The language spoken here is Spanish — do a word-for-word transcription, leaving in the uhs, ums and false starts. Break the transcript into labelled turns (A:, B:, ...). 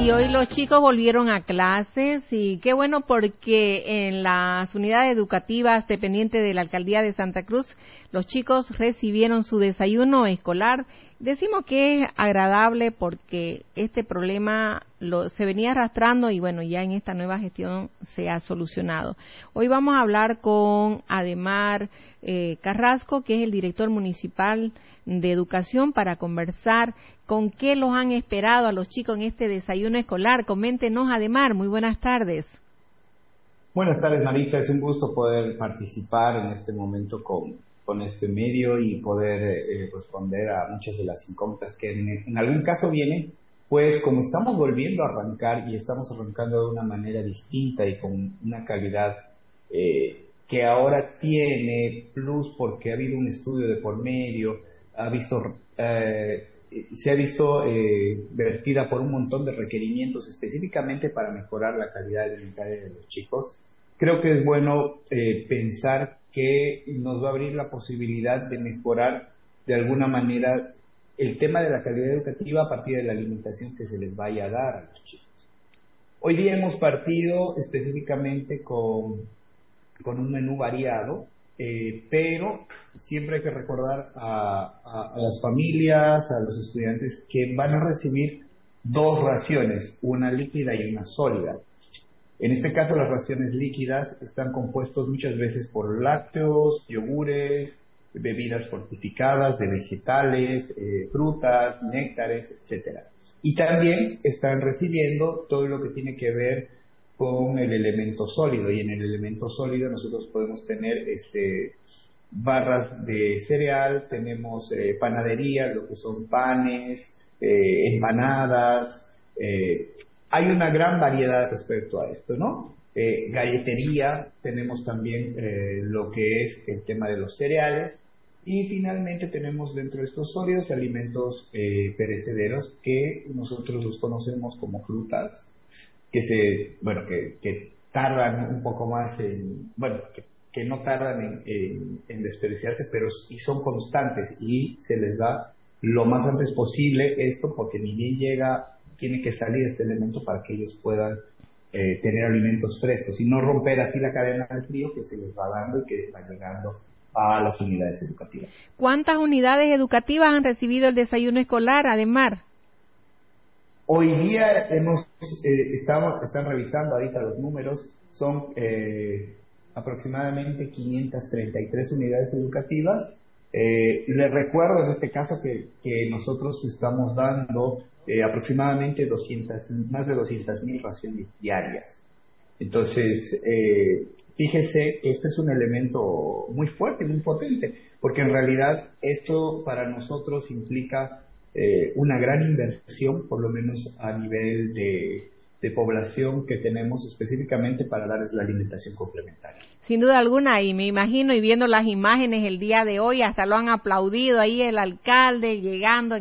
A: Y hoy los chicos volvieron a clases y qué bueno porque en las unidades educativas dependientes de la Alcaldía de Santa Cruz, los chicos recibieron su desayuno escolar. Decimos que es agradable porque este problema lo, se venía arrastrando y bueno, ya en esta nueva gestión se ha solucionado. Hoy vamos a hablar con Ademar eh, Carrasco, que es el director municipal de educación, para conversar con qué los han esperado a los chicos en este desayuno escolar. Coméntenos, Ademar, muy buenas tardes.
B: Buenas tardes, Marisa, es un gusto poder participar en este momento con, con este medio y poder eh, responder a muchas de las incógnitas que en, en algún caso vienen, pues como estamos volviendo a arrancar y estamos arrancando de una manera distinta y con una calidad eh, que ahora tiene plus porque ha habido un estudio de por medio, ha visto... Eh, se ha visto eh, vertida por un montón de requerimientos específicamente para mejorar la calidad alimentaria de los chicos. Creo que es bueno eh, pensar que nos va a abrir la posibilidad de mejorar de alguna manera el tema de la calidad educativa a partir de la alimentación que se les vaya a dar a los chicos. Hoy día hemos partido específicamente con, con un menú variado, Eh, pero siempre hay que recordar a, a, a las familias, a los estudiantes que van a recibir dos raciones, una líquida y una sólida. En este caso las raciones líquidas están compuestos muchas veces por lácteos, yogures, bebidas fortificadas de vegetales, eh, frutas, néctares, etcétera. Y también están recibiendo todo lo que tiene que ver con el elemento sólido, y en el elemento sólido nosotros podemos tener este, barras de cereal, tenemos eh, panadería, lo que son panes, eh, empanadas, eh, hay una gran variedad respecto a esto, ¿no? Eh, galletería, tenemos también eh, lo que es el tema de los cereales, y finalmente tenemos dentro de estos sólidos alimentos eh, perecederos que nosotros los conocemos como frutas, que se, bueno, que, que tardan un poco más en, bueno, que, que no tardan en, en, en desperdiciarse, pero y son constantes y se les da lo más antes posible esto, porque ni bien llega, tiene que salir este elemento para que ellos puedan eh, tener alimentos frescos y no romper así la cadena del frío que se les va dando y que va llegando a las unidades educativas.
A: ¿Cuántas unidades educativas han recibido el desayuno escolar, Ademar?
B: Hoy día hemos eh, estamos están revisando ahorita los números, son eh, aproximadamente quinientas treinta y tres unidades educativas. Eh, les recuerdo en este caso que, que nosotros estamos dando eh, aproximadamente doscientas, más de doscientas mil raciones diarias. Entonces, eh, fíjese que este es un elemento muy fuerte, muy potente, porque en realidad esto para nosotros implica Eh, una gran inversión, por lo menos a nivel de, de población que tenemos específicamente para darles la alimentación complementaria.
A: Sin duda alguna, y me imagino, y viendo las imágenes el día de hoy, hasta lo han aplaudido ahí el alcalde llegando